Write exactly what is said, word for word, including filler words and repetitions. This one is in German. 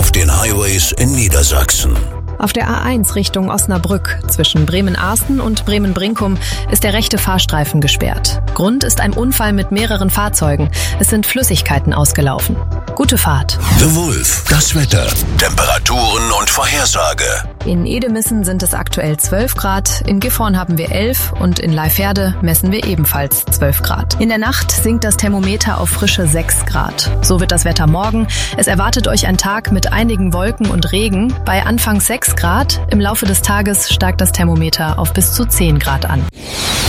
auf den Highways in Niedersachsen. Auf der A eins Richtung Osnabrück zwischen Bremen-Arsten und Bremen-Brinkum ist der rechte Fahrstreifen gesperrt. Grund ist ein Unfall mit mehreren Fahrzeugen. Es sind Flüssigkeiten ausgelaufen. Gute Fahrt. The Wolf, das Wetter, Temperaturen und Vorhersage. In Edemissen sind es aktuell zwölf Grad, in Gifhorn haben wir elf und in Leiferde messen wir ebenfalls zwölf Grad. In der Nacht sinkt das Thermometer auf frische sechs Grad. So wird das Wetter morgen. Es erwartet euch ein Tag mit einigen Wolken und Regen. Bei anfangs sechs Grad, im Laufe des Tages steigt das Thermometer auf bis zu zehn Grad an.